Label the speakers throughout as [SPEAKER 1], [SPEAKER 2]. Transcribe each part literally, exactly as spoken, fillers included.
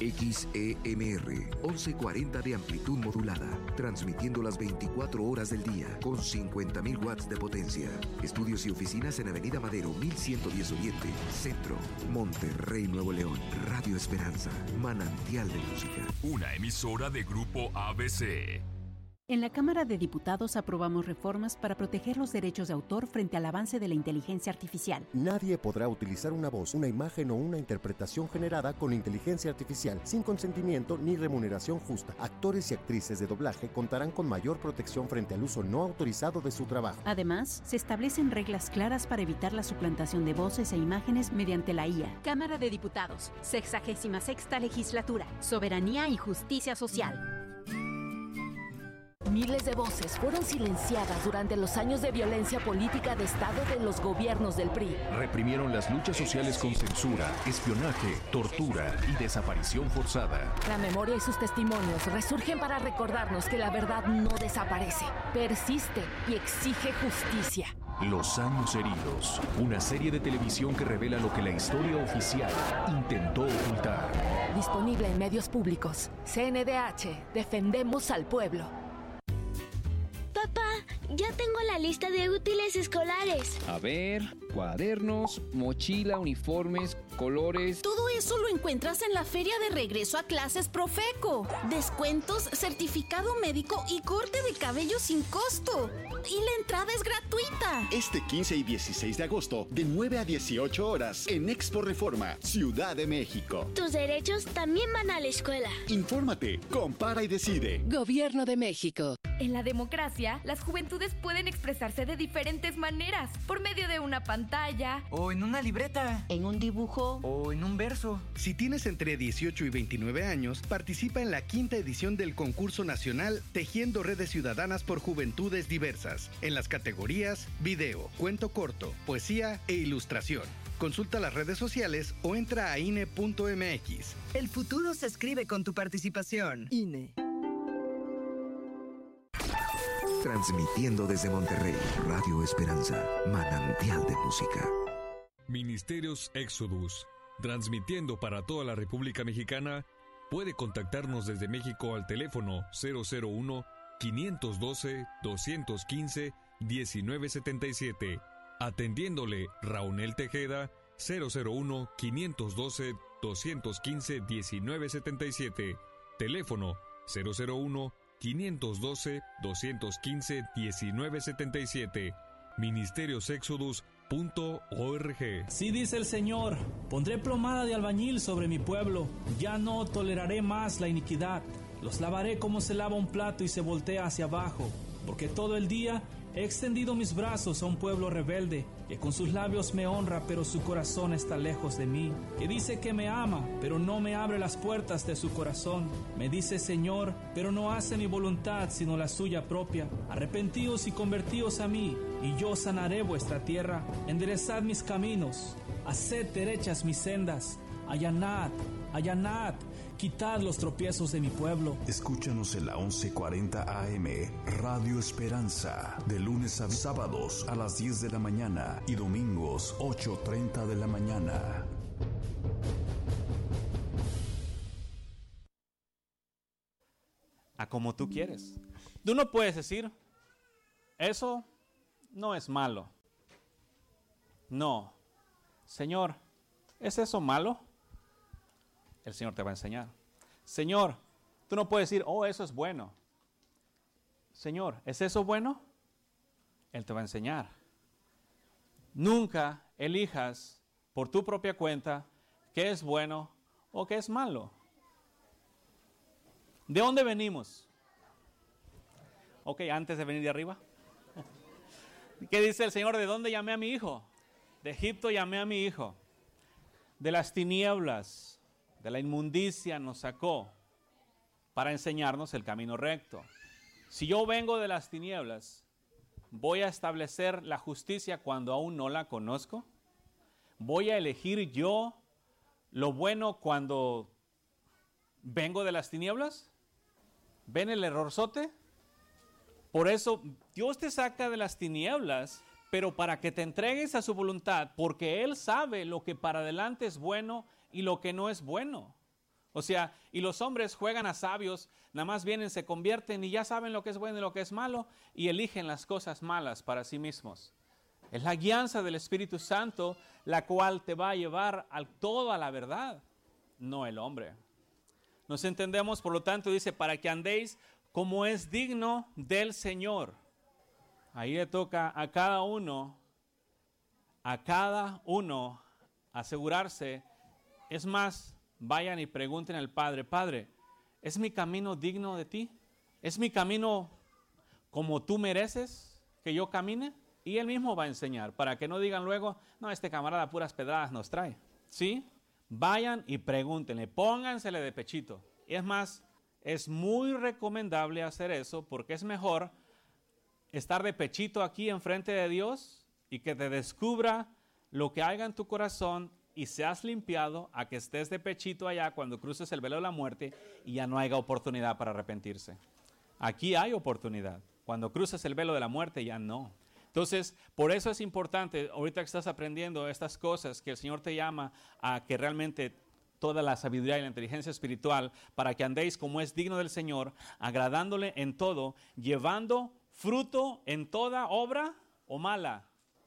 [SPEAKER 1] X E M R, once cuarenta de amplitud modulada, transmitiendo las veinticuatro horas del día con cincuenta mil watts de potencia. Estudios y oficinas en Avenida Madero mil ciento diez Oriente, Centro, Monterrey, Nuevo León. Radio Esperanza, manantial de música.
[SPEAKER 2] Una emisora de Grupo A B C.
[SPEAKER 3] En la Cámara de Diputados aprobamos reformas para proteger los derechos de autor frente al avance de la inteligencia artificial.
[SPEAKER 4] Nadie podrá utilizar una voz, una imagen o una interpretación generada con inteligencia artificial sin consentimiento ni remuneración justa. Actores y actrices de doblaje contarán con mayor protección frente al uso no autorizado de su trabajo.
[SPEAKER 3] Además, se establecen reglas claras para evitar la suplantación de voces e imágenes mediante la I A. Cámara de Diputados, sexagésima sexta legislatura, soberanía y justicia social.
[SPEAKER 5] Miles de voces fueron silenciadas durante los años de violencia política de Estado de los gobiernos del P R I.
[SPEAKER 6] Reprimieron las luchas sociales con censura, espionaje, tortura y desaparición forzada.
[SPEAKER 5] La memoria y sus testimonios resurgen para recordarnos que la verdad no desaparece, persiste y exige justicia.
[SPEAKER 6] Los años heridos, una serie de televisión que revela lo que la historia oficial intentó ocultar.
[SPEAKER 5] Disponible en medios públicos. C N D H, defendemos al pueblo.
[SPEAKER 7] Papá, ya tengo la lista de útiles escolares.
[SPEAKER 8] A ver, cuadernos, mochila, uniformes, colores...
[SPEAKER 9] Todo eso lo encuentras en la Feria de Regreso a Clases Profeco. Descuentos, certificado médico y corte de cabello sin costo. Y la entrada es gratuita.
[SPEAKER 10] Este quince y dieciséis de agosto, de nueve a dieciocho horas, en Expo Reforma, Ciudad de México.
[SPEAKER 7] Tus derechos también van a la escuela.
[SPEAKER 10] Infórmate, compara y decide.
[SPEAKER 5] Gobierno de México.
[SPEAKER 11] En la democracia, las juventudes pueden expresarse de diferentes maneras, por medio de una pantalla,
[SPEAKER 12] o en una libreta,
[SPEAKER 11] en un dibujo,
[SPEAKER 12] o en un verso.
[SPEAKER 13] Si tienes entre dieciocho y veintinueve años, participa en la quinta edición del concurso nacional Tejiendo Redes Ciudadanas por Juventudes Diversas, en las categorías video, cuento corto, poesía e ilustración. Consulta las redes sociales o entra a I N E punto M X.
[SPEAKER 14] El futuro se escribe con tu participación.
[SPEAKER 5] I N E.
[SPEAKER 1] Transmitiendo desde Monterrey, Radio Esperanza, manantial de música.
[SPEAKER 15] Ministerios Exodus, transmitiendo para toda la República Mexicana. Puede contactarnos desde México al teléfono cero cero uno, quinientos doce, doscientos quince, diecinueve setenta y siete. Atendiéndole Raúl Tejeda, cero cero uno, quinientos doce, doscientos quince, diecinueve setenta y siete. Teléfono cero cero uno, quinientos doce, doscientos quince, diecinueve setenta y siete. ministerios exodus punto org.
[SPEAKER 16] Sí dice el Señor, pondré plomada de albañil sobre mi pueblo, ya no toleraré más la iniquidad, los lavaré como se lava un plato y se voltea hacia abajo, porque todo el día he extendido mis brazos a un pueblo rebelde, que con sus labios me honra, pero su corazón está lejos de mí, que dice que me ama, pero no me abre las puertas de su corazón. Me dice Señor, pero no hace mi voluntad, sino la suya propia. Arrepentíos y convertíos a mí, y yo sanaré vuestra tierra. Enderezad mis caminos, haced derechas mis sendas, allanad, allanad, quitad los tropiezos de mi pueblo.
[SPEAKER 6] Escúchanos en la once cuarenta A M, Radio Esperanza, de lunes a sábados a las diez de la mañana y domingos ocho treinta de la mañana.
[SPEAKER 17] A como tú quieres. Tú no puedes decir, eso no es malo. No. Señor, ¿es eso malo? El Señor te va a enseñar. Señor, tú no puedes decir, oh, eso es bueno. Señor, ¿es eso bueno? Él te va a enseñar. Nunca elijas por tu propia cuenta qué es bueno o qué es malo. ¿De dónde venimos? Ok, antes de venir de arriba. ¿Qué dice el Señor? ¿De dónde llamé a mi hijo? De Egipto llamé a mi hijo. De las tinieblas, de la inmundicia nos sacó para enseñarnos el camino recto. Si yo vengo de las tinieblas, ¿voy a establecer la justicia cuando aún no la conozco? ¿Voy a elegir yo lo bueno cuando vengo de las tinieblas? ¿Ven el errorzote? Por eso Dios te saca de las tinieblas, pero para que te entregues a su voluntad, porque Él sabe lo que para adelante es bueno y lo que no es bueno. O sea, y los hombres juegan a sabios, nada más vienen, se convierten y ya saben lo que es bueno y lo que es malo y eligen las cosas malas para sí mismos. Es la guianza del Espíritu Santo la cual te va a llevar a toda la verdad, no el hombre. Nos entendemos, por lo tanto, dice, para que andéis como es digno del Señor. Ahí le toca a cada uno, a cada uno asegurarse. Es más, vayan y pregunten al Padre, Padre, ¿es mi camino digno de ti? ¿Es mi camino como tú mereces que yo camine? Y Él mismo va a enseñar, para que no digan luego, no, este camarada puras pedradas nos trae. ¿Sí? Vayan y pregúntenle, póngansele de pechito. Y es más, es muy recomendable hacer eso, porque es mejor estar de pechito aquí enfrente de Dios y que te descubra lo que haya en tu corazón y seas limpiado, a que estés de pechito allá cuando cruces el velo de la muerte y ya no haya oportunidad para arrepentirse. Aquí hay oportunidad. Cuando cruces el velo de la muerte ya no. Entonces, por eso es importante, ahorita que estás aprendiendo estas cosas, que el Señor te llama a que realmente toda la sabiduría y la inteligencia espiritual, para que andéis como es digno del Señor, agradándole en todo, llevando fruto en toda obra o mala.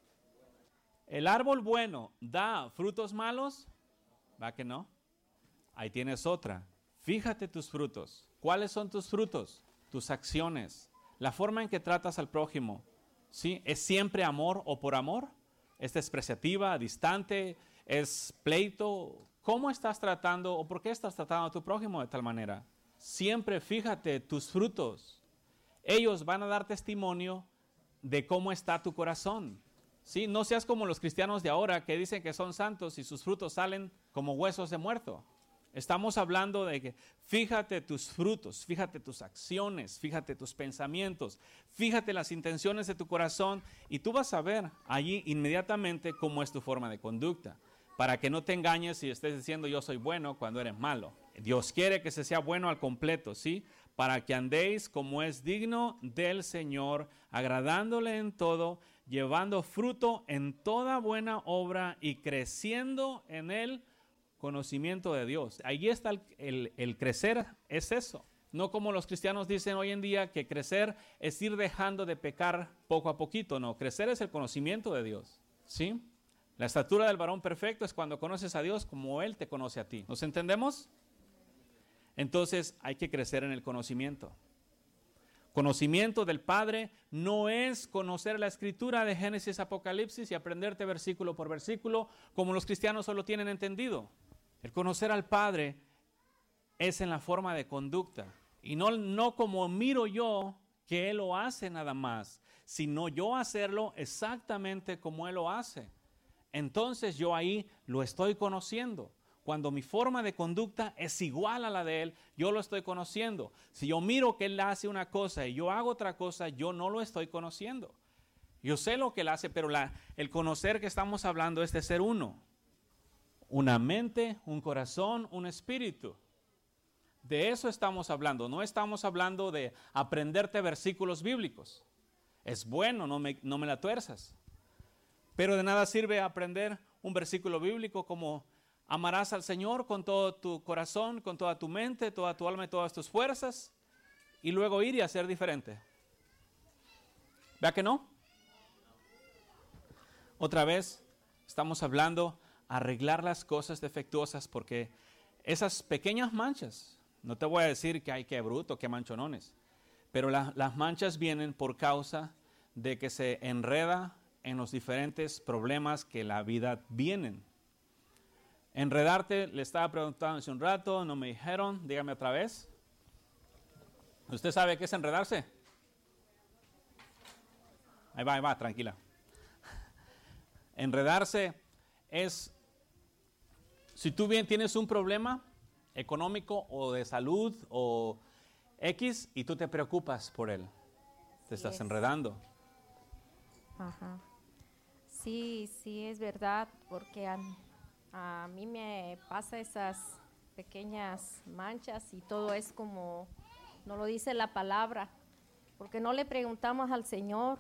[SPEAKER 17] ¿El árbol bueno da frutos malos? ¿Va que no? Ahí tienes otra. Fíjate tus frutos. ¿Cuáles son tus frutos? Tus acciones. La forma en que tratas al prójimo. ¿Sí? ¿Es siempre amor o por amor? ¿Es despreciativa, distante? ¿Es pleito? ¿Cómo estás tratando o por qué estás tratando a tu prójimo de tal manera? Siempre fíjate tus frutos. Ellos van a dar testimonio de cómo está tu corazón. ¿Sí? No seas como los cristianos de ahora que dicen que son santos y sus frutos salen como huesos de muerto. Estamos hablando de que fíjate tus frutos, fíjate tus acciones, fíjate tus pensamientos, fíjate las intenciones de tu corazón y tú vas a ver allí inmediatamente cómo es tu forma de conducta, para que no te engañes y estés diciendo yo soy bueno cuando eres malo. Dios quiere que se sea bueno al completo, ¿sí? Para que andéis como es digno del Señor, agradándole en todo, llevando fruto en toda buena obra y creciendo en el conocimiento de Dios. Ahí está el, el, el crecer, es eso. No como los cristianos dicen hoy en día que crecer es ir dejando de pecar poco a poquito. No, crecer es el conocimiento de Dios, ¿sí? La estatura del varón perfecto es cuando conoces a Dios como Él te conoce a ti. ¿Nos entendemos? Entonces hay que crecer en el conocimiento. Conocimiento del Padre no es conocer la Escritura de Génesis, Apocalipsis y aprenderte versículo por versículo como los cristianos solo tienen entendido. El conocer al Padre es en la forma de conducta y no, no como miro yo que Él lo hace nada más, sino yo hacerlo exactamente como Él lo hace. Entonces yo ahí lo estoy conociendo. Cuando mi forma de conducta es igual a la de Él, yo lo estoy conociendo. Si yo miro que Él hace una cosa y yo hago otra cosa, yo no lo estoy conociendo. Yo sé lo que Él hace, pero la, el conocer que estamos hablando es de ser uno. Una mente, un corazón, un espíritu. De eso estamos hablando. No estamos hablando de aprenderte versículos bíblicos. Es bueno, no me, no me la tuerzas. Pero de nada sirve aprender un versículo bíblico como amarás al Señor con todo tu corazón, con toda tu mente, toda tu alma y todas tus fuerzas, y luego ir y hacer diferente. ¿Vea que no? Otra vez, estamos hablando arreglar las cosas defectuosas, porque esas pequeñas manchas, no te voy a decir que hay que bruto, que manchonones, pero la, las manchas vienen por causa de que se enreda en los diferentes problemas que la vida vienen. Enredarte, le estaba preguntando hace un rato, no me dijeron, dígame otra vez. ¿Usted sabe qué es enredarse? Ahí va, ahí va, tranquila. Enredarse es, si tú bien tienes un problema económico o de salud o X y tú te preocupas por él, te estás enredando.
[SPEAKER 18] Ajá. Sí, sí, es verdad, porque a, a mí me pasa esas pequeñas manchas y todo es como, no lo dice la palabra, porque no le preguntamos al Señor.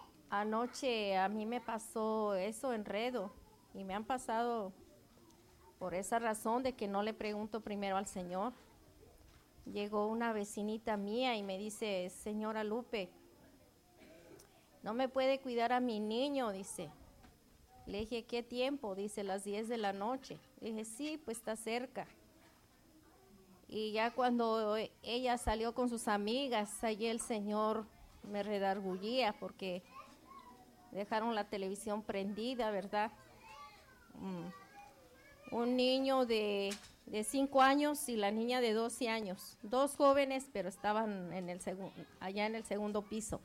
[SPEAKER 18] Anoche a mí me pasó eso, enredo, y me han pasado por esa razón de que no le pregunto primero al Señor. Llegó una vecinita mía y me dice, señora Lupe, ¿no me puede cuidar a mi niño? Dice. Le dije, ¿qué tiempo? Dice, las diez de la noche. Le dije, sí, pues está cerca. Y ya cuando ella salió con sus amigas, allí el Señor me redargullía porque dejaron la televisión prendida, ¿verdad? Mm. Un niño de, de cinco años y la niña de doce años. Dos jóvenes, pero estaban en el segu- allá en el segundo piso.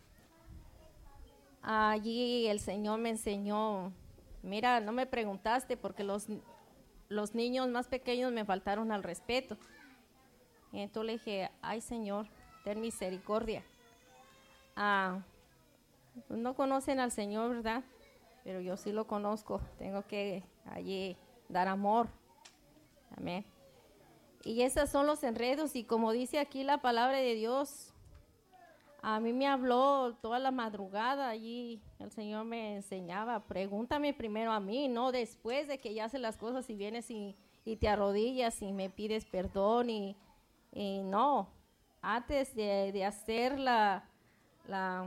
[SPEAKER 18] Allí el Señor me enseñó, mira, no me preguntaste porque los, los niños más pequeños me faltaron al respeto. Y entonces le dije, ay Señor, ten misericordia. Ah, pues no conocen al Señor, ¿verdad? Pero yo sí lo conozco, tengo que allí dar amor. Amén. Y esos son los enredos, y como dice aquí la palabra de Dios, a mí me habló toda la madrugada, allí el Señor me enseñaba, pregúntame primero a mí, no después de que ya haces las cosas y vienes y, y te arrodillas y me pides perdón, y, y no, antes de, de hacer la, la,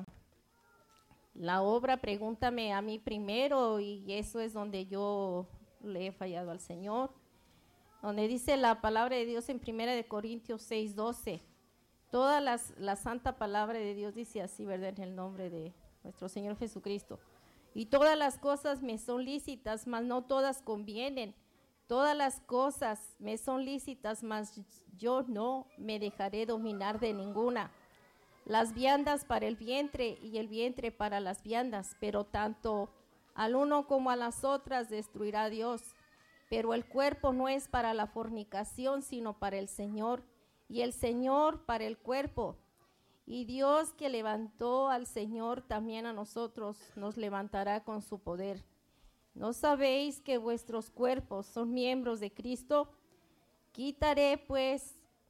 [SPEAKER 18] la obra, pregúntame a mí primero, y eso es donde yo le he fallado al Señor. Donde dice la palabra de Dios en primera de Corintios seis doce, toda las, la santa palabra de Dios dice así, ¿verdad? En el nombre de nuestro Señor Jesucristo. Y todas las cosas me son lícitas, mas no todas convienen. Todas las cosas me son lícitas, mas yo no me dejaré dominar de ninguna. Las viandas para el vientre y el vientre para las viandas, pero tanto al uno como a las otras destruirá Dios. Pero el cuerpo no es para la fornicación, sino para el Señor, y el Señor para el cuerpo. Y Dios que levantó al Señor, también a nosotros nos levantará con su poder. ¿No sabéis que vuestros cuerpos son miembros de Cristo? Quitaré pues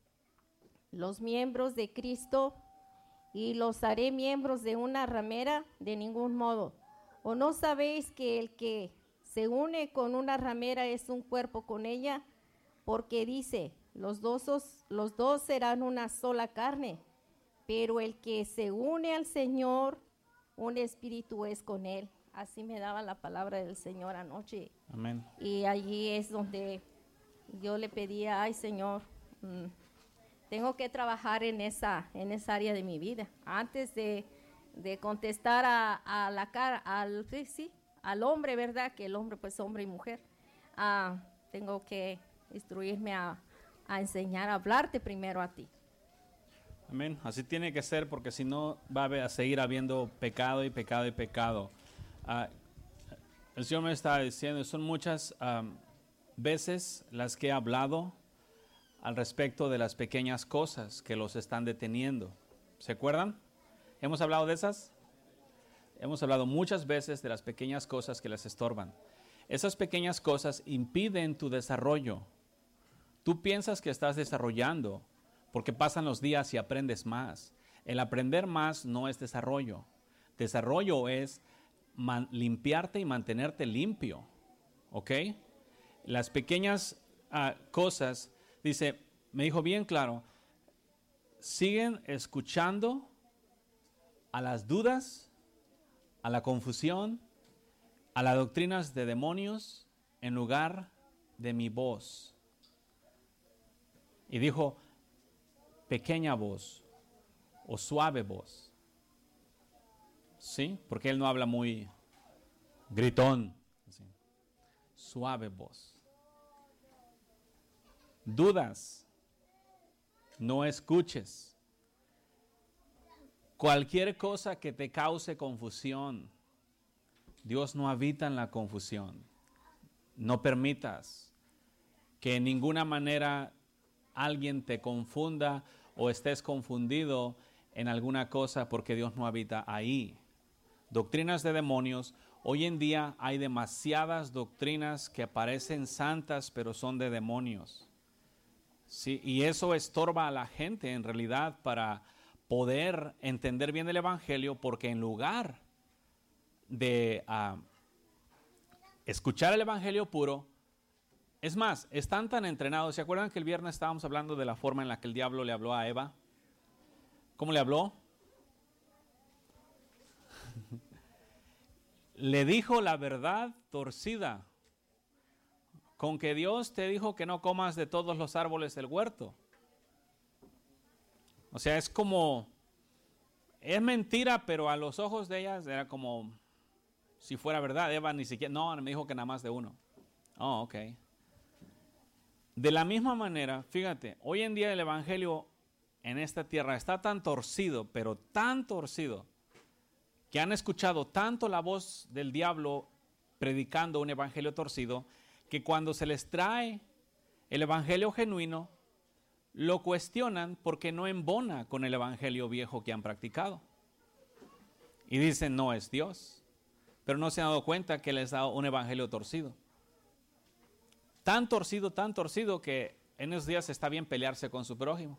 [SPEAKER 18] los miembros de Cristo y los haré miembros de una ramera, de ningún modo. ¿O no sabéis que el que se une con una ramera es un cuerpo con ella? Porque dice, los dos, los dos serán una sola carne, pero el que se une al Señor, un espíritu es con él. Así me daba la palabra del Señor anoche.
[SPEAKER 17] Amén.
[SPEAKER 18] Y allí es donde yo le pedía, ay Señor, mmm, tengo que trabajar en esa, en esa área de mi vida. Antes de, de contestar a, a la cara, al, sí, sí, al hombre, ¿verdad? Que el hombre, pues hombre y mujer. Ah, tengo que instruirme a, a enseñar a hablarte primero a ti.
[SPEAKER 17] Amén. Así tiene que ser, porque si no va a seguir habiendo pecado y pecado y pecado. Uh, el Señor me está diciendo, son muchas um, veces las que he hablado al respecto de las pequeñas cosas que los están deteniendo. ¿Se acuerdan? ¿Hemos hablado de esas? Hemos hablado muchas veces de las pequeñas cosas que les estorban. Esas pequeñas cosas impiden tu desarrollo. Tú piensas que estás desarrollando porque pasan los días y aprendes más. El aprender más no es desarrollo. Desarrollo es man- limpiarte y mantenerte limpio. ¿Ok? Las pequeñas uh, cosas, dice, me dijo bien claro, siguen escuchando a las dudas, a la confusión, a las doctrinas de demonios en lugar de mi voz. Y dijo, pequeña voz o suave voz. ¿Sí? Porque él no habla muy gritón. ¿Sí? Suave voz. Dudas, no escuches. Cualquier cosa que te cause confusión, Dios no habita en la confusión. No permitas que en ninguna manera alguien te confunda o estés confundido en alguna cosa, porque Dios no habita ahí. Doctrinas de demonios. Hoy en día hay demasiadas doctrinas que parecen santas, pero son de demonios. Sí, y eso estorba a la gente en realidad para poder entender bien el Evangelio, porque en lugar de uh, escuchar el Evangelio puro, Es más, están tan entrenados. ¿Se acuerdan que el viernes estábamos hablando de la forma en la que el diablo le habló a Eva? ¿Cómo le habló? Le dijo la verdad torcida. Con que Dios te dijo que no comas de todos los árboles del huerto. O sea, es como, es mentira, pero a los ojos de ellas era como si fuera verdad. Eva ni siquiera, no, me dijo que nada más de uno. Oh, ok. De la misma manera, fíjate, hoy en día el evangelio en esta tierra está tan torcido, pero tan torcido, que han escuchado tanto la voz del diablo predicando un evangelio torcido, que cuando se les trae el evangelio genuino, lo cuestionan porque no embona con el evangelio viejo que han practicado. Y dicen, no es Dios. Pero no se han dado cuenta que les da un evangelio torcido. Tan torcido, tan torcido que en esos días está bien pelearse con su prójimo.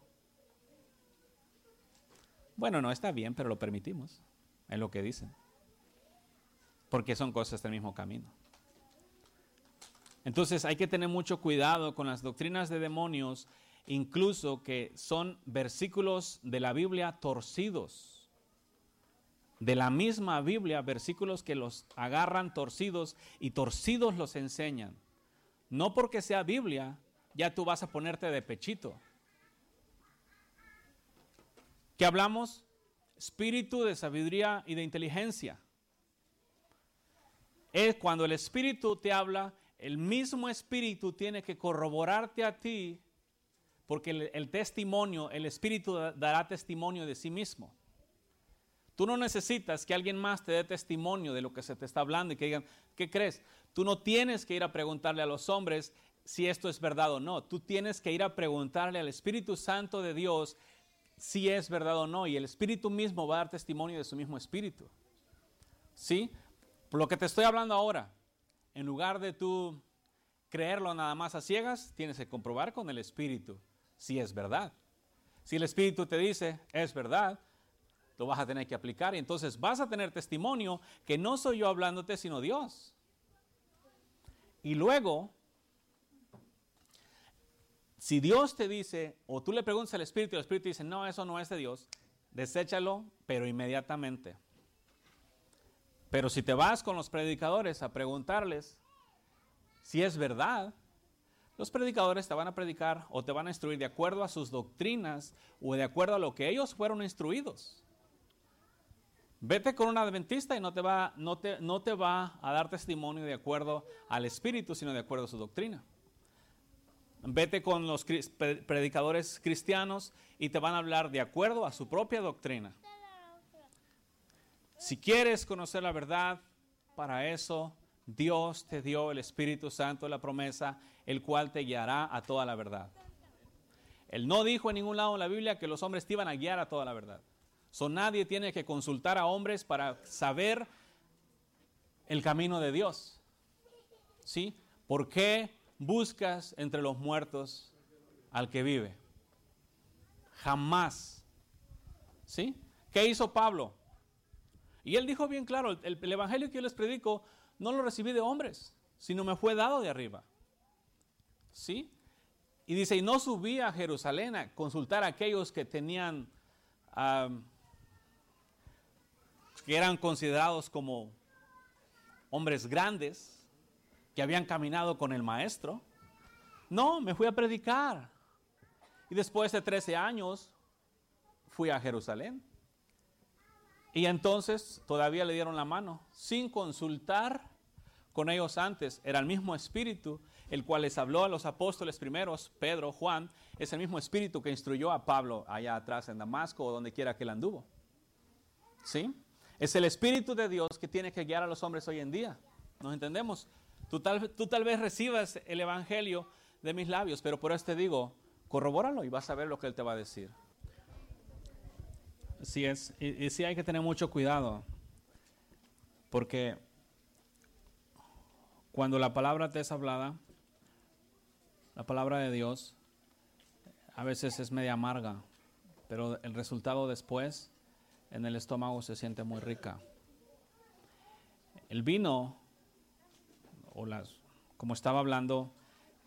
[SPEAKER 17] Bueno, no está bien, pero lo permitimos. Es lo que dicen. Porque son cosas del mismo camino. Entonces hay que tener mucho cuidado con las doctrinas de demonios, incluso que son versículos de la Biblia torcidos. De la misma Biblia, versículos que los agarran torcidos y torcidos los enseñan. No porque sea Biblia, ya tú vas a ponerte de pechito. ¿Qué hablamos? Espíritu de sabiduría y de inteligencia. Es cuando el Espíritu te habla, el mismo Espíritu tiene que corroborarte a ti, porque el, el testimonio, el Espíritu dará testimonio de sí mismo. Tú no necesitas que alguien más te dé testimonio de lo que se te está hablando y que digan, ¿qué crees? Tú no tienes que ir a preguntarle a los hombres si esto es verdad o no. Tú tienes que ir a preguntarle al Espíritu Santo de Dios si es verdad o no. Y el Espíritu mismo va a dar testimonio de su mismo Espíritu. ¿Sí? Por lo que te estoy hablando ahora, en lugar de tú creerlo nada más a ciegas, tienes que comprobar con el Espíritu si es verdad. Si el Espíritu te dice, es verdad, lo vas a tener que aplicar y entonces vas a tener testimonio que no soy yo hablándote, sino Dios. Y luego, si Dios te dice, o tú le preguntas al Espíritu y el Espíritu dice, no, eso no es de Dios, deséchalo, pero inmediatamente. Pero si te vas con los predicadores a preguntarles si es verdad, los predicadores te van a predicar o te van a instruir de acuerdo a sus doctrinas o de acuerdo a lo que ellos fueron instruidos. Vete con un adventista y no te va, no te, no te va a dar testimonio de acuerdo al Espíritu, sino de acuerdo a su doctrina. Vete con los predicadores cristianos y te van a hablar de acuerdo a su propia doctrina. Si quieres conocer la verdad, para eso Dios te dio el Espíritu Santo de la promesa, el cual te guiará a toda la verdad. Él no dijo en ningún lado en la Biblia que los hombres te iban a guiar a toda la verdad. So, nadie tiene que consultar a hombres para saber el camino de Dios. ¿Sí? ¿Por qué buscas entre los muertos al que vive? Jamás. ¿Sí? ¿Qué hizo Pablo? Y él dijo bien claro, el, el evangelio que yo les predico no lo recibí de hombres, sino me fue dado de arriba. ¿Sí? Y dice, y no subí a Jerusalén a consultar a aquellos que tenían, um, que eran considerados como hombres grandes, que habían caminado con el maestro. No, me fui a predicar. Y después de trece años, fui a Jerusalén. Y entonces todavía le dieron la mano, sin consultar con ellos antes. Era el mismo Espíritu, el cual les habló a los apóstoles primeros, Pedro, Juan, es el mismo Espíritu que instruyó a Pablo allá atrás en Damasco o donde quiera que él anduvo. ¿Sí? Es el Espíritu de Dios que tiene que guiar a los hombres hoy en día. ¿Nos entendemos? Tú tal, tú tal vez recibas el Evangelio de mis labios, pero por eso te digo, corrobóralo y vas a ver lo que Él te va a decir. Sí es, y, y sí hay que tener mucho cuidado, porque cuando la palabra te es hablada, la palabra de Dios, a veces es media amarga, pero el resultado después en el estómago se siente muy rica. El vino, o las, como estaba hablando,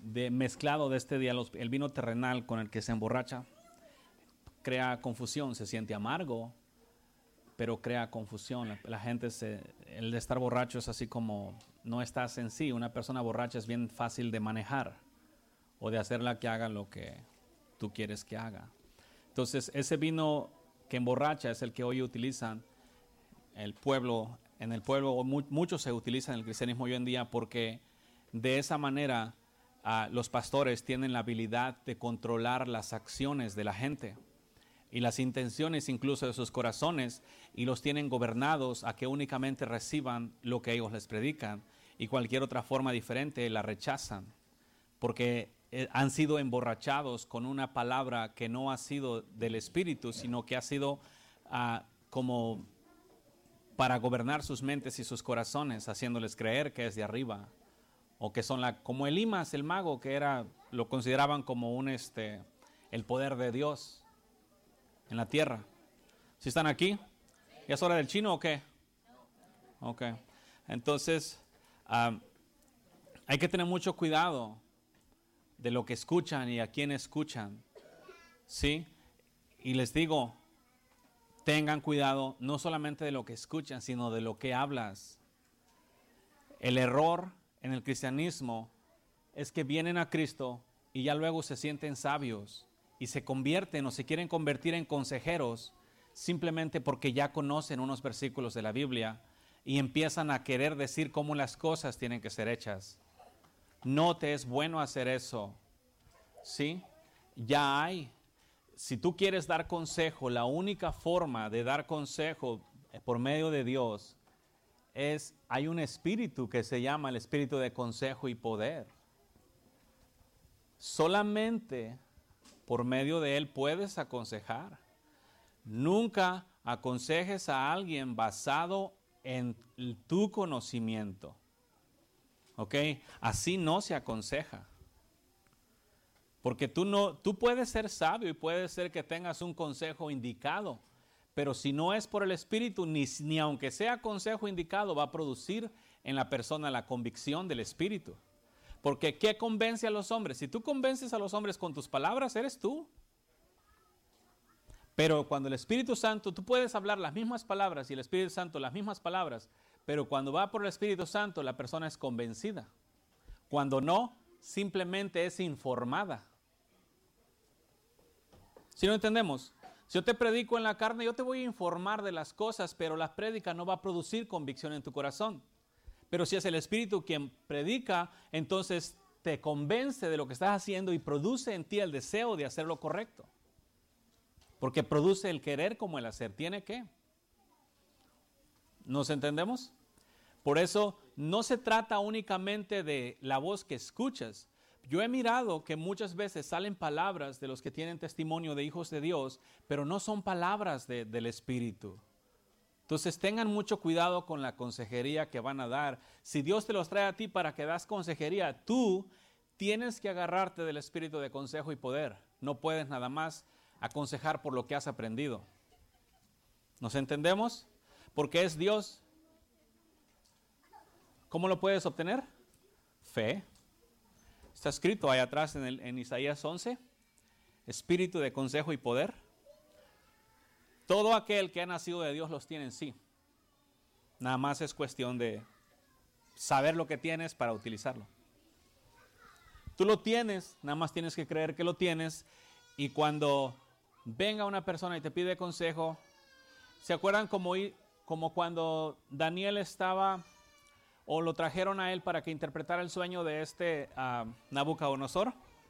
[SPEAKER 17] de mezclado de este día, los, el vino terrenal con el que se emborracha, crea confusión, se siente amargo, pero crea confusión. La, la gente, se, el de estar borracho es así como no estás en sí. Una persona borracha es bien fácil de manejar o de hacerla que haga lo que tú quieres que haga. Entonces, ese vino que emborracha es el que hoy utilizan el pueblo, en el pueblo, mu muchos se utilizan en el cristianismo hoy en día porque de esa manera uh, los pastores tienen la habilidad de controlar las acciones de la gente y las intenciones incluso de sus corazones, y los tienen gobernados a que únicamente reciban lo que ellos les predican, y cualquier otra forma diferente la rechazan, porque eh, han sido emborrachados con una palabra que no ha sido del Espíritu, sino que ha sido uh, como para gobernar sus mentes y sus corazones, haciéndoles creer que es de arriba, o que son la, como Elimas, el mago, que era, lo consideraban como un este, el poder de Dios en la tierra. ¿Sí están aquí? ¿Ya es hora del chino o qué? Ok. Entonces, um, hay que tener mucho cuidado de lo que escuchan y a quién escuchan. ¿Sí? Y les digo, tengan cuidado no solamente de lo que escuchan, sino de lo que hablas. El error en el cristianismo es que vienen a Cristo y ya luego se sienten sabios y se convierten o se quieren convertir en consejeros simplemente porque ya conocen unos versículos de la Biblia y empiezan a querer decir cómo las cosas tienen que ser hechas. No te es bueno hacer eso. ¿Sí? Ya hay. Si tú quieres dar consejo, la única forma de dar consejo por medio de Dios es, hay un espíritu que se llama el espíritu de consejo y poder. Solamente por medio de él puedes aconsejar. Nunca aconsejes a alguien basado en tu conocimiento. ¿Ok? Así no se aconseja. Porque tú, no, tú puedes ser sabio y puede ser que tengas un consejo indicado, pero si no es por el Espíritu, ni, ni aunque sea consejo indicado, va a producir en la persona la convicción del Espíritu. Porque ¿qué convence a los hombres? Si tú convences a los hombres con tus palabras, eres tú. Pero cuando el Espíritu Santo, tú puedes hablar las mismas palabras y el Espíritu Santo las mismas palabras, pero cuando va por el Espíritu Santo, la persona es convencida. Cuando no, simplemente es informada. ¿Sí lo entendemos? Si yo te predico en la carne, yo te voy a informar de las cosas, pero la prédica no va a producir convicción en tu corazón. Pero si es el Espíritu quien predica, entonces te convence de lo que estás haciendo y produce en ti el deseo de hacer lo correcto. Porque produce el querer como el hacer. ¿Tiene que? ¿Nos entendemos? Por eso no se trata únicamente de la voz que escuchas. Yo he mirado que muchas veces salen palabras de los que tienen testimonio de hijos de Dios, pero no son palabras de, del Espíritu. Entonces tengan mucho cuidado con la consejería que van a dar. Si Dios te los trae a ti para que das consejería, tú tienes que agarrarte del espíritu de consejo y poder. No puedes nada más aconsejar por lo que has aprendido. ¿Nos entendemos? Porque es Dios. ¿Cómo lo puedes obtener? Fe. Está escrito ahí atrás en, el, en Isaías once. Espíritu de consejo y poder. Todo aquel que ha nacido de Dios los tiene en sí. Nada más es cuestión de saber lo que tienes para utilizarlo. Tú lo tienes, nada más tienes que creer que lo tienes. Y cuando venga una persona y te pide consejo, ¿se acuerdan como, como cuando Daniel estaba, o lo trajeron a él para que interpretara el sueño de este uh, Nabucodonosor?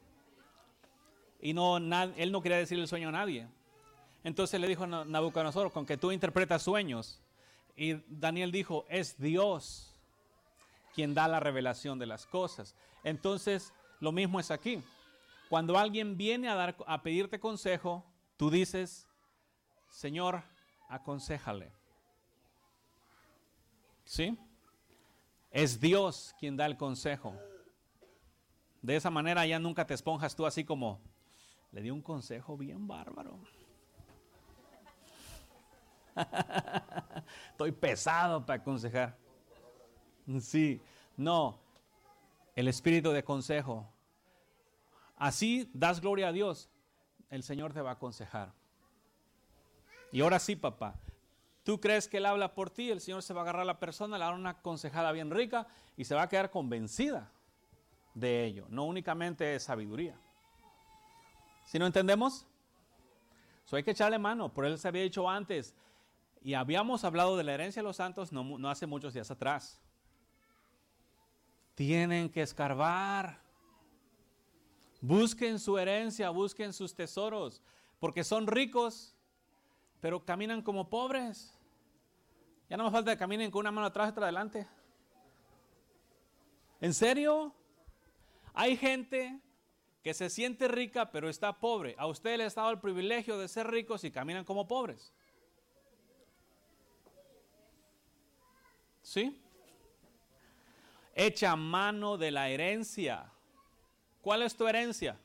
[SPEAKER 17] Y no, na, él no quería decir el sueño a nadie. Entonces le dijo a Nabucodonosor, con que tú interpretas sueños. Y Daniel dijo, es Dios quien da la revelación de las cosas. Entonces, lo mismo es aquí. Cuando alguien viene a, dar, a pedirte consejo, tú dices, Señor, aconséjale. ¿Sí? Es Dios quien da el consejo. De esa manera ya nunca te esponjas tú así como, le di un consejo bien bárbaro. Estoy pesado para aconsejar. Sí, no. El espíritu de consejo así das gloria a Dios, el Señor te va a aconsejar. Y ahora sí, papá, tú crees que Él habla por ti, el Señor se va a agarrar a la persona, le va a dar una aconsejada bien rica y se va a quedar convencida de ello. No únicamente es sabiduría. ¿Sí no entendemos? So hay que echarle mano. Por eso se había dicho antes. Y habíamos hablado de la herencia de los santos no, no hace muchos días atrás. Tienen que escarbar. Busquen su herencia, busquen sus tesoros. Porque son ricos, pero caminan como pobres. Ya no me falta que caminen con una mano atrás y otra adelante. ¿En serio? Hay gente que se siente rica pero está pobre. A ustedes les ha dado el privilegio de ser ricos y caminan como pobres. ¿Sí? Echa mano de la herencia. ¿Cuál es tu herencia?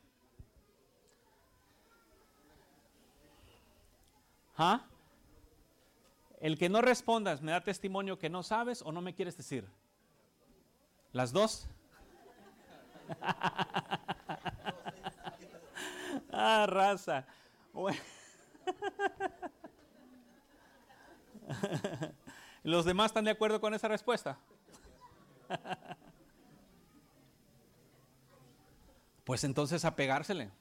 [SPEAKER 17] ¿Ah? El que no respondas me da testimonio que no sabes o no me quieres decir. ¿Las dos? Ah, raza. Bueno. ¿Los demás están de acuerdo con esa respuesta? Pues entonces apegársele.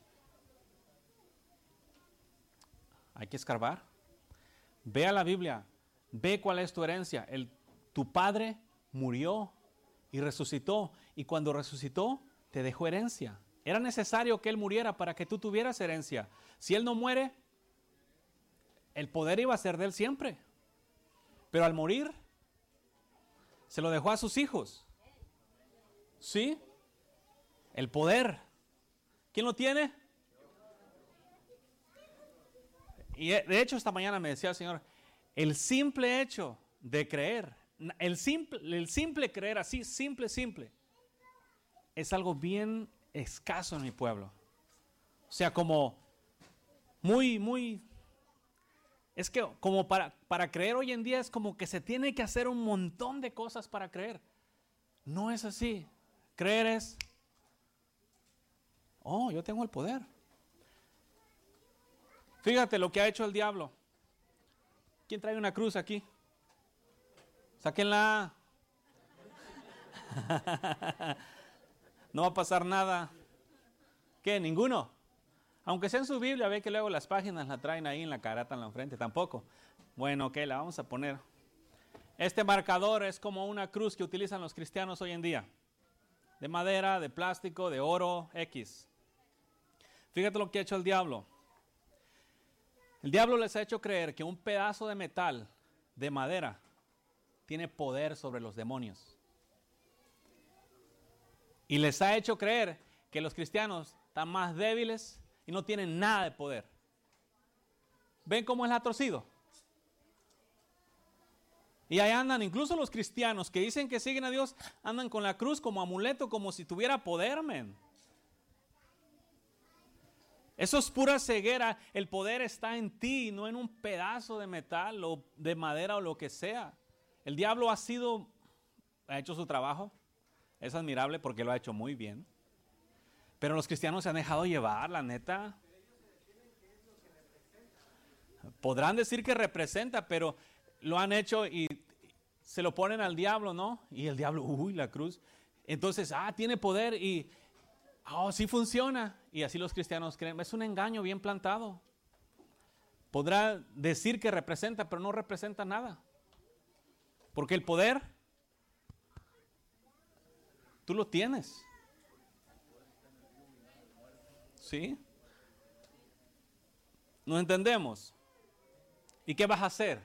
[SPEAKER 17] Hay que escarbar. Ve a la Biblia. Ve cuál es tu herencia. El, tu padre murió y resucitó. Y cuando resucitó, te dejó herencia. Era necesario que Él muriera para que tú tuvieras herencia. Si Él no muere, el poder iba a ser de Él siempre. Pero al morir, se lo dejó a sus hijos. ¿Sí? El poder. ¿Quién lo tiene? Y de hecho esta mañana me decía el Señor, el simple hecho de creer, el simple, el simple creer así, simple, simple, es algo bien escaso en mi pueblo. O sea, como muy, muy, es que como para, para creer hoy en día es como que se tiene que hacer un montón de cosas para creer. No es así. Creer es, oh, yo tengo el poder. Fíjate lo que ha hecho el diablo. ¿Quién trae una cruz aquí? Sáquenla. No va a pasar nada. ¿Qué? ¿Ninguno? Aunque sea en su Biblia, ve que luego las páginas la traen ahí en la carata en la frente. Tampoco. Bueno, ok, la vamos a poner. Este marcador es como una cruz que utilizan los cristianos hoy en día. De madera, de plástico, de oro, X. Fíjate lo que ha hecho el diablo. El diablo les ha hecho creer que un pedazo de metal, de madera, tiene poder sobre los demonios. Y les ha hecho creer que los cristianos están más débiles y no tienen nada de poder. ¿Ven cómo es la torcido? Y ahí andan, incluso los cristianos que dicen que siguen a Dios, andan con la cruz como amuleto, como si tuviera poder, men. Eso es pura ceguera. El poder está en ti, no en un pedazo de metal o de madera o lo que sea. El diablo ha sido, ha hecho su trabajo. Es admirable porque lo ha hecho muy bien. Pero los cristianos se han dejado llevar, la neta. Podrán decir que representa, pero lo han hecho y se lo ponen al diablo, ¿no? Y el diablo, uy, la cruz. Entonces, ah, tiene poder y, oh, sí funciona. Y así los cristianos creen. Es un engaño bien plantado. Podrá decir que representa, pero no representa nada. Porque el poder, tú lo tienes. ¿Sí? ¿No entendemos? ¿Y qué vas a hacer?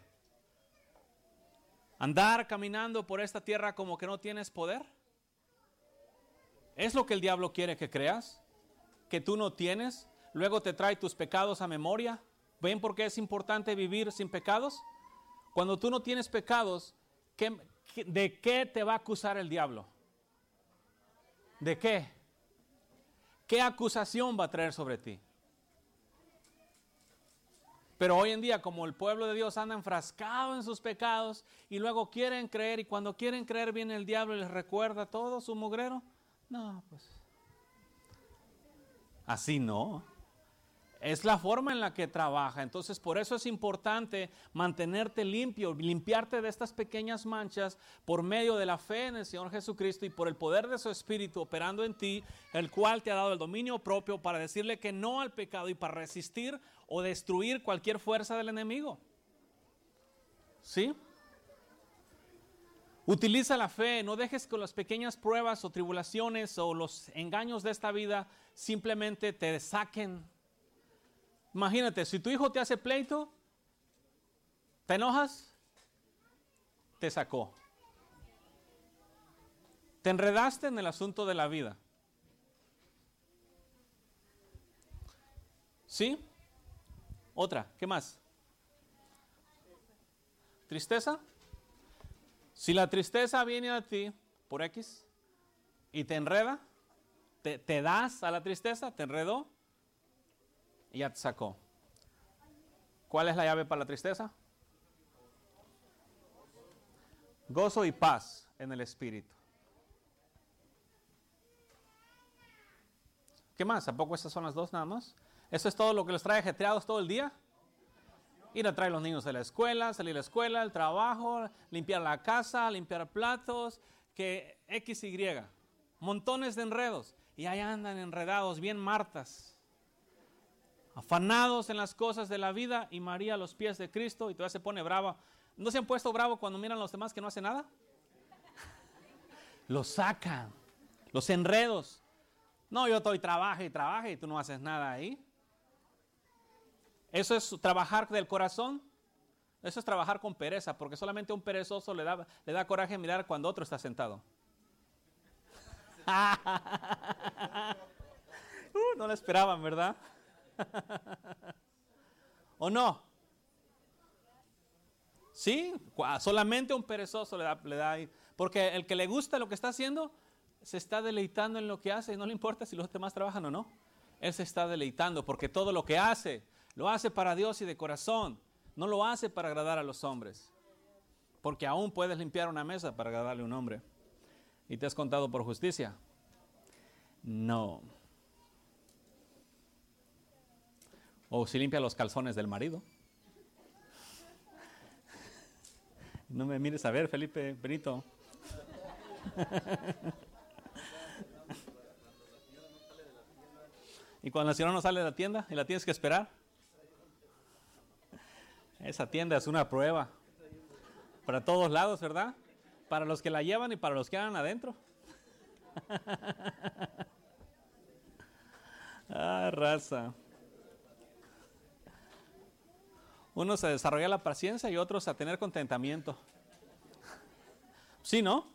[SPEAKER 17] ¿Andar caminando por esta tierra como que no tienes poder? ¿Es lo que el diablo quiere que creas? ¿Que tú no tienes? Luego te trae tus pecados a memoria. ¿Ven por qué es importante vivir sin pecados? Cuando tú no tienes pecados, ¿qué, ¿de qué te va a acusar el diablo? ¿De qué? ¿Qué acusación va a traer sobre ti? Pero hoy en día, como el pueblo de Dios anda enfrascado en sus pecados y luego quieren creer, y cuando quieren creer viene el diablo y les recuerda todo su mugrero. No, pues. Así no. Es la forma en la que trabaja. Entonces, por eso es importante mantenerte limpio, limpiarte de estas pequeñas manchas por medio de la fe en el Señor Jesucristo y por el poder de su Espíritu operando en ti, el cual te ha dado el dominio propio para decirle que no al pecado y para resistir o destruir cualquier fuerza del enemigo. ¿Sí? Utiliza la fe, no dejes que las pequeñas pruebas o tribulaciones o los engaños de esta vida simplemente te saquen. Imagínate, si tu hijo te hace pleito, ¿te enojas? Te sacó. Te enredaste en el asunto de la vida. ¿Sí? Otra, ¿qué más? ¿Tristeza? Si la tristeza viene a ti por X y te enreda, te, te das a la tristeza, te enredó y ya te sacó. ¿Cuál es la llave para la tristeza? Gozo y paz en el espíritu. ¿Qué más? ¿A poco esas son las dos nada más? ¿Eso es todo lo que les trae ajetreados todo el día? Ir a traer a los niños a la escuela, salir a la escuela, el trabajo, limpiar la casa, limpiar platos, que X, Y. Montones de enredos. Y ahí andan enredados, bien martas. Afanados en las cosas de la vida y María a los pies de Cristo y todavía se pone brava. ¿No se han puesto bravos cuando miran a los demás que no hacen nada? Los sacan, los enredos. No, yo estoy trabaja y trabaja y tú no haces nada ahí. Eso es trabajar del corazón. Eso es trabajar con pereza, porque solamente a un perezoso le da, le da coraje mirar cuando otro está sentado. uh, no lo esperaban, ¿verdad? ¿O no? Sí, solamente a un perezoso le da, le da ahí. Porque el que le gusta lo que está haciendo, se está deleitando en lo que hace y no le importa si los demás trabajan o no. Él se está deleitando porque todo lo que hace, lo hace para Dios y de corazón. No lo hace para agradar a los hombres. Porque aún puedes limpiar una mesa para agradarle a un hombre. ¿Y te has contado por justicia? No. O si limpia los calzones del marido. No me mires a ver, Felipe Benito. Y cuando la señora no sale de la tienda y la tienes que esperar, esa tienda es una prueba para todos lados, ¿verdad? Para los que la llevan y para los que andan adentro. Ah, raza. Unos a desarrollar la paciencia y otros a tener contentamiento. ¿Sí, no?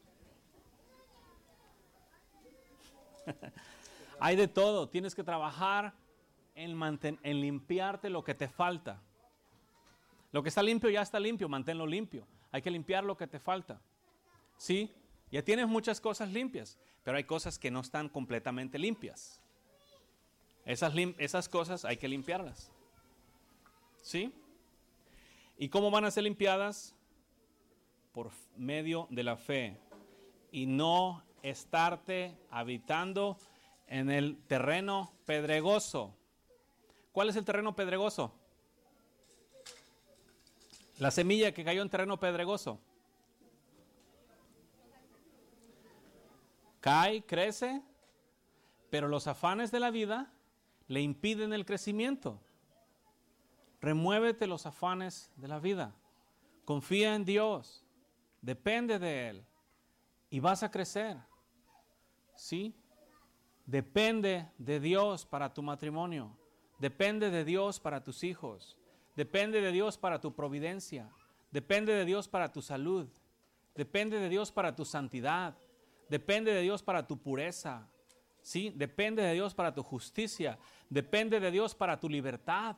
[SPEAKER 17] Hay de todo. Tienes que trabajar en, manten- en limpiarte lo que te falta. Lo que está limpio ya está limpio, manténlo limpio. Hay que limpiar lo que te falta. ¿Sí? Ya tienes muchas cosas limpias, pero hay cosas que no están completamente limpias. Esas, lim- esas cosas hay que limpiarlas. ¿Sí? ¿Y cómo van a ser limpiadas? Por medio de la fe. Y no estarte habitando en el terreno pedregoso. ¿Cuál es el terreno pedregoso? La semilla que cayó en terreno pedregoso. Cae, crece, pero los afanes de la vida le impiden el crecimiento. Remuévete los afanes de la vida. Confía en Dios. Depende de Él. Y vas a crecer. ¿Sí? Depende de Dios para tu matrimonio. Depende de Dios para tus hijos. Depende de Dios para tu providencia. Depende de Dios para tu salud. Depende de Dios para tu santidad. Depende de Dios para tu pureza. ¿Sí? Depende de Dios para tu justicia. Depende de Dios para tu libertad.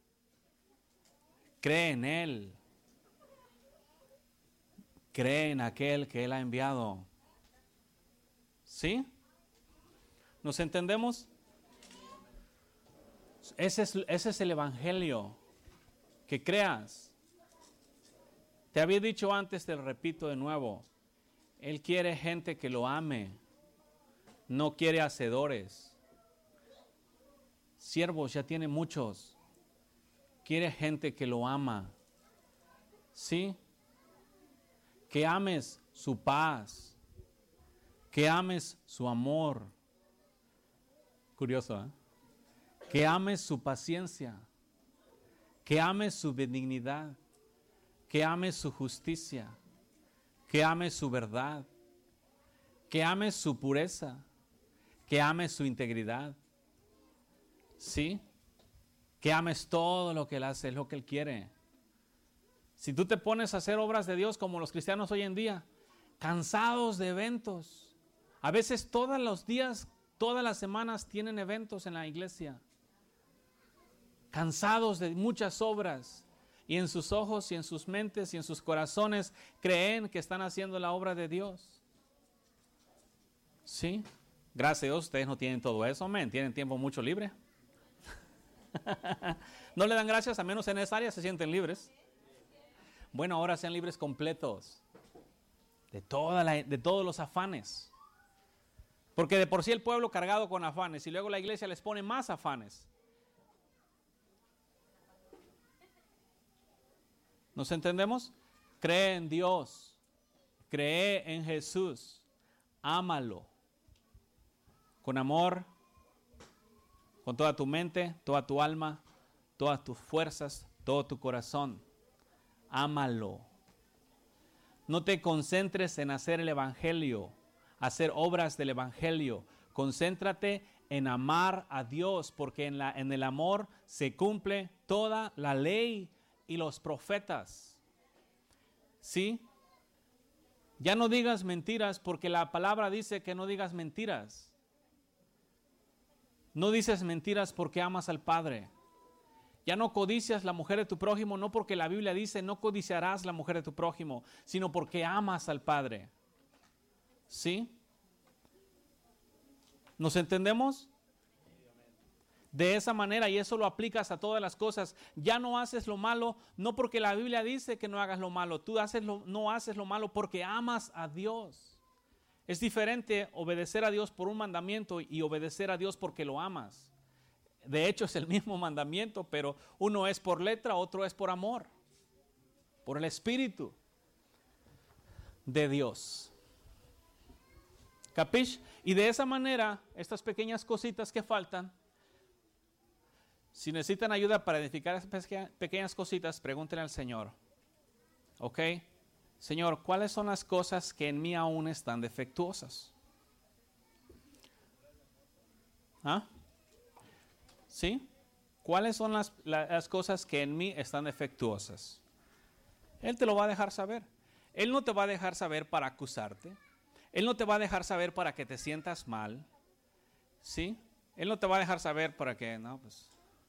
[SPEAKER 17] Cree en Él. Cree en aquel que Él ha enviado. ¿Sí? ¿Nos entendemos? Ese es, ese es el evangelio. Que creas. Te había dicho antes, te lo repito de nuevo. Él quiere gente que lo ame. No quiere hacedores. Siervos ya tiene muchos. Quiere gente que lo ama. ¿Sí? Que ames su paz. Que ames su amor. Curioso, ¿eh? Que ames su paciencia. Que ames su benignidad. Que ames su justicia. Que ames su verdad. Que ames su pureza. Que ames su integridad. ¿Sí? Que ames todo lo que Él hace, es lo que Él quiere. Si tú te pones a hacer obras de Dios como los cristianos hoy en día, cansados de eventos, a veces todos los días, todas las semanas tienen eventos en la iglesia, cansados de muchas obras, y en sus ojos y en sus mentes y en sus corazones creen que están haciendo la obra de Dios. ¿Sí? Gracias a Dios ustedes no tienen todo eso, amén, tienen tiempo mucho libre. No le dan gracias, a menos en esa área se sienten libres. Bueno, ahora sean libres completos de, toda la, de todos los afanes. Porque de por sí el pueblo cargado con afanes y luego la iglesia les pone más afanes. ¿Nos entendemos? Cree en Dios, cree en Jesús, ámalo con amor, con toda tu mente, toda tu alma, todas tus fuerzas, todo tu corazón. Ámalo. No te concentres en hacer el evangelio, hacer obras del evangelio. Concéntrate en amar a Dios, porque en, la, en el amor se cumple toda la ley y los profetas. ¿Sí? Ya no digas mentiras, porque la palabra dice que no digas mentiras. No dices mentiras porque amas al Padre. Ya no codicias la mujer de tu prójimo, no porque la Biblia dice no codiciarás la mujer de tu prójimo, sino porque amas al Padre. ¿Sí? ¿Nos entendemos? De esa manera, y eso lo aplicas a todas las cosas. Ya no haces lo malo, no porque la Biblia dice que no hagas lo malo. Tú haces lo, no haces lo malo porque amas a Dios. Es diferente obedecer a Dios por un mandamiento y obedecer a Dios porque lo amas. De hecho, es el mismo mandamiento, pero uno es por letra, otro es por amor, por el Espíritu de Dios. ¿Capish? Y de esa manera, estas pequeñas cositas que faltan, si necesitan ayuda para identificar esas pequeñas cositas, pregúntenle al Señor. ¿Ok? Señor, ¿cuáles son las cosas que en mí aún están defectuosas? ¿Ah? ¿Sí? ¿Cuáles son las, las cosas que en mí están defectuosas? Él te lo va a dejar saber. Él no te va a dejar saber para acusarte. Él no te va a dejar saber para que te sientas mal. ¿Sí? Él no te va a dejar saber para que, no, pues,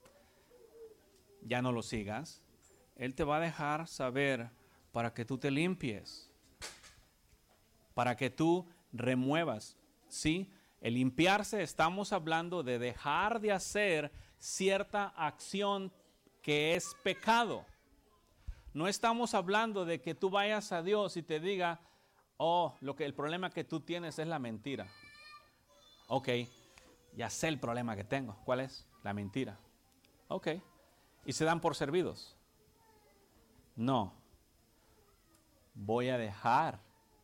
[SPEAKER 17] ya no lo sigas. Él te va a dejar saber para que tú te limpies, para que tú remuevas. ¿Sí? El limpiarse, estamos hablando de dejar de hacer cierta acción que es pecado. No estamos hablando de que tú vayas a Dios y te diga, oh, lo que, el problema que tú tienes es la mentira. Ok, ya sé el problema que tengo. ¿Cuál es? La mentira. Ok, y se dan por servidos. No. Voy a dejar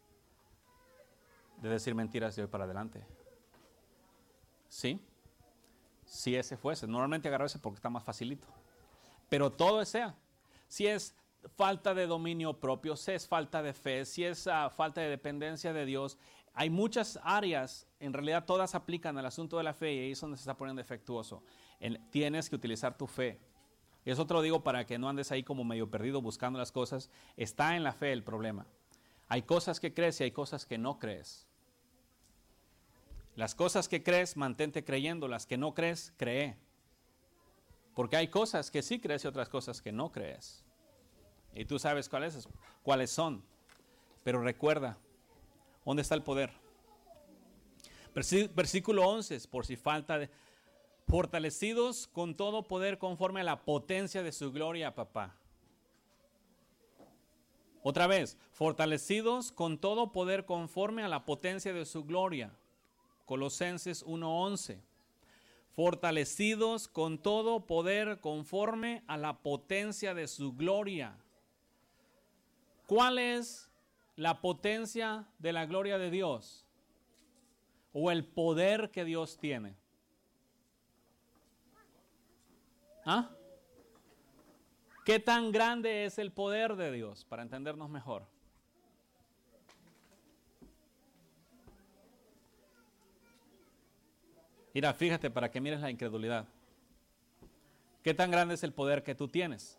[SPEAKER 17] de decir mentiras de hoy para adelante. ¿Sí? Si ese fuese. Normalmente agarro ese porque está más facilito. Pero todo sea. Si es falta de dominio propio, si es falta de fe, si es uh, falta de dependencia de Dios. Hay muchas áreas, en realidad todas aplican al asunto de la fe y ahí es donde se está poniendo defectuoso. En, tienes que utilizar tu fe. Y eso te lo digo para que no andes ahí como medio perdido buscando las cosas. Está en la fe el problema. Hay cosas que crees y hay cosas que no crees. Las cosas que crees, mantente creyendo. Las que no crees, cree. Porque hay cosas que sí crees y otras cosas que no crees. Y tú sabes cuáles, cuáles son. Pero recuerda, ¿dónde está el poder? Versículo once, por si falta de... Fortalecidos con todo poder conforme a la potencia de su gloria, papá. Otra vez, fortalecidos con todo poder conforme a la potencia de su gloria. Colosenses uno once. fortalecidos con todo poder conforme a la potencia de su gloria. ¿Cuál es la potencia de la gloria de Dios? ¿O el poder que Dios tiene? ¿Ah? ¿Qué tan grande es el poder de Dios? Para entendernos mejor. Mira, fíjate para que mires la incredulidad. ¿Qué tan grande es el poder que tú tienes?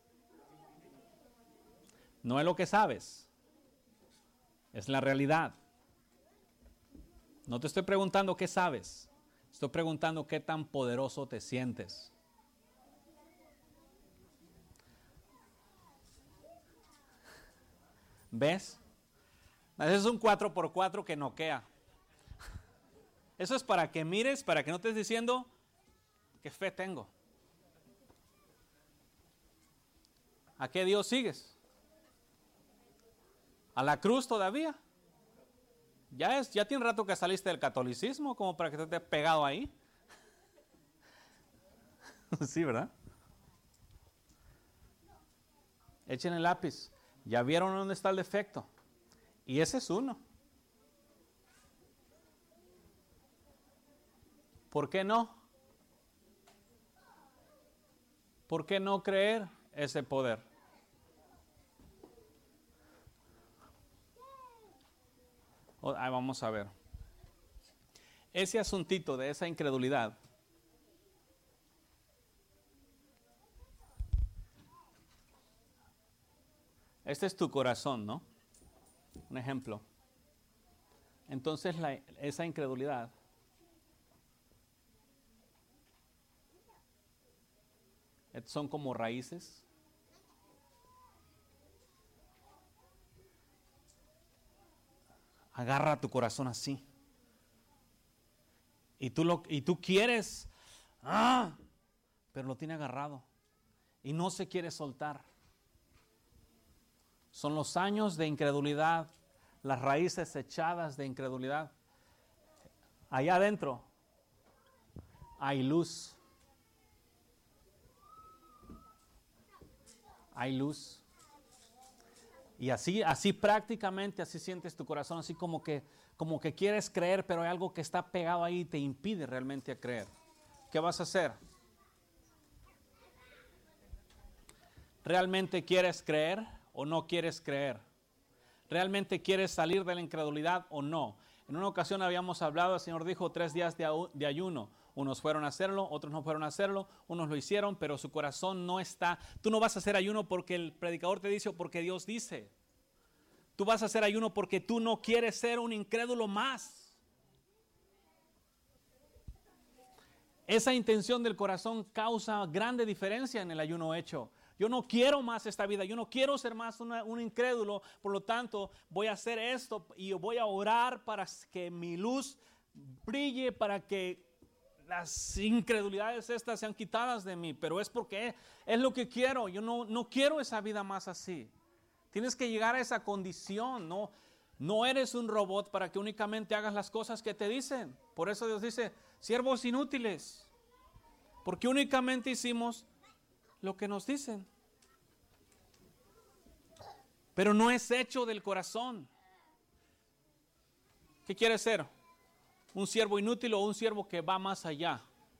[SPEAKER 17] No es lo que sabes, es la realidad. No te estoy preguntando qué sabes, estoy preguntando qué tan poderoso te sientes. ¿Ves? Ese es un cuatro por cuatro que noquea. Eso es para que mires, para que no estés diciendo qué fe tengo. ¿A qué Dios sigues? ¿A la cruz todavía? Ya es, ya tiene rato que saliste del catolicismo, como para que te estés pegado ahí. Sí, ¿verdad? Echen el lápiz. Ya vieron dónde está el defecto. Y ese es uno. ¿Por qué no? ¿Por qué no creer ese poder? Ahí vamos a ver. Ese asuntito de esa incredulidad. Este es tu corazón, ¿no? Un ejemplo. Entonces la, esa incredulidad son como raíces. Agarra tu corazón así. Y tú, lo, y tú quieres, ¡ah! Pero lo tiene agarrado. Y no se quiere soltar. Son los años de incredulidad, las raíces echadas de incredulidad. Allá adentro hay luz. Hay luz. Y así, así prácticamente, así sientes tu corazón, así como que, como que quieres creer, pero hay algo que está pegado ahí y te impide realmente creer. ¿Qué vas a hacer? ¿Realmente quieres creer o no quieres creer? ¿Realmente quieres salir de la incredulidad o no? En una ocasión habíamos hablado, el Señor dijo tres días de, de ayuno. Unos fueron a hacerlo, otros no fueron a hacerlo, unos lo hicieron, pero su corazón no está. Tú no vas a hacer ayuno porque el predicador te dice o porque Dios dice. Tú vas a hacer ayuno porque tú no quieres ser un incrédulo más. Esa intención del corazón causa grande diferencia en el ayuno hecho. Yo no quiero más esta vida, yo no quiero ser más una, un incrédulo, por lo tanto voy a hacer esto y voy a orar para que mi luz brille, para que las incredulidades estas sean quitadas de mí, pero es porque es lo que quiero. Yo no, no quiero esa vida más así. Tienes que llegar a esa condición, ¿no? No eres un robot para que únicamente hagas las cosas que te dicen. Por eso Dios dice, siervos inútiles, porque únicamente hicimos lo que nos dicen. Pero no es hecho del corazón. ¿Qué quieres ser? ¿Un siervo inútil o un siervo que va más allá?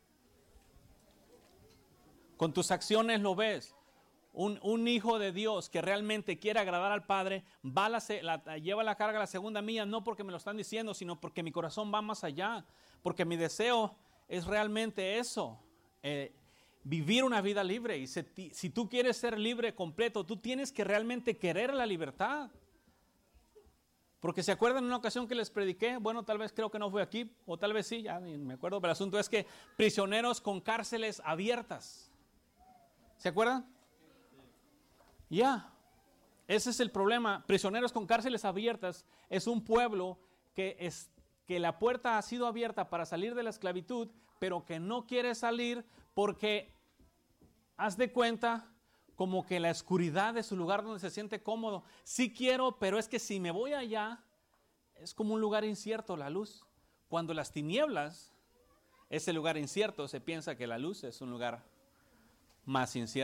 [SPEAKER 17] Con tus acciones lo ves. Un, un hijo de Dios que realmente quiere agradar al Padre, va la, la, lleva la carga a la segunda milla, no porque me lo están diciendo, sino porque mi corazón va más allá. Porque mi deseo es realmente eso. Eh, vivir una vida libre. Y si, si tú quieres ser libre completo, tú tienes que realmente querer la libertad. Porque se acuerdan en una ocasión que les prediqué, bueno, tal vez creo que no fue aquí, o tal vez sí, ya ni me acuerdo, pero el asunto es que prisioneros con cárceles abiertas. ¿Se acuerdan? Ya, yeah. Ese es el problema. Prisioneros con cárceles abiertas es un pueblo que, es, que la puerta ha sido abierta para salir de la esclavitud, pero que no quiere salir porque, haz de cuenta, como que la oscuridad de su lugar donde se siente cómodo. Sí quiero, pero es que si me voy allá, es como un lugar incierto la luz. Cuando las tinieblas ese lugar incierto, se piensa que la luz es un lugar más incierto.